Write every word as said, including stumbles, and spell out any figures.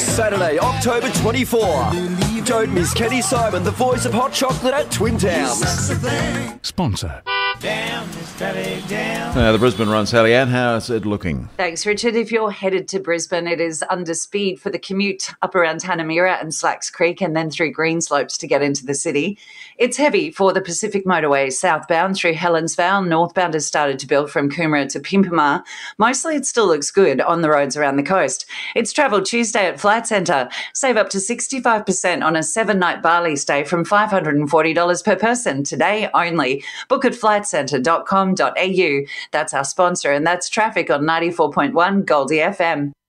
Saturday, October twenty-fourth. Don't miss Kenny Simon, the voice of hot chocolate at Twin Towns. Sponsor. Now, the Brisbane run, Sally Ann, how's it looking? Thanks, Richard. If you're headed to Brisbane, it is under speed for the commute up around Tanamira and Slacks Creek and then through Greenslopes to get into the city. It's heavy for the Pacific Motorway southbound through Helensvale. Northbound has started to build from Coomera to Pimpama. Mostly it still looks good on the roads around the coast. It's travel Tuesday at Flight Centre. Save up to sixty-five percent on a seven-night Bali stay from five hundred forty dollars per person today only. Book at flight centre dot com dot a u. That's our sponsor, and that's traffic on ninety-four point one Goldie F M.